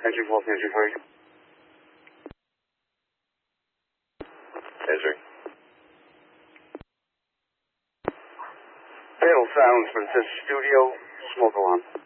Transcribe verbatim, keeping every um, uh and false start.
Entry four, entry three. Entry. Fatal sounds, but it says studio smoke alarm.